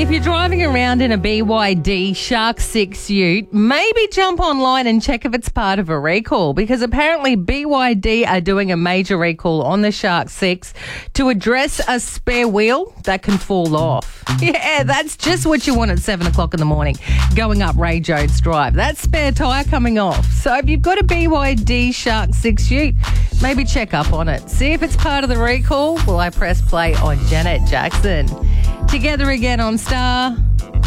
If you're driving around in a BYD Shark 6 ute, maybe jump online and check if it's part of a recall, because apparently BYD are doing a major recall on the Shark 6 to address a spare wheel that can fall off. Yeah, that's just what you want at 7 o'clock in the morning going up Ray Jones Drive. That spare tyre coming off. So if you've got a BYD Shark 6 ute, maybe check up on it. See if it's part of the recall. Will I press play on Janet Jackson? Together again on Star.